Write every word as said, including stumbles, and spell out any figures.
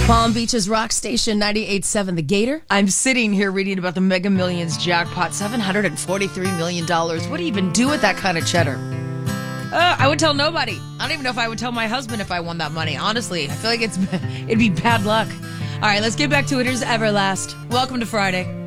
Palm Beach's rock station ninety-eight point seven The Gator. I'm sitting here reading about the Mega Millions jackpot, seven hundred forty-three million dollars. What do you even do with that kind of cheddar? Uh, I would tell nobody. I don't even know if I would tell my husband if I won that money. Honestly, I feel like it's it'd be bad luck. All right, let's get back to it. Here's Everlast. Welcome to Friday.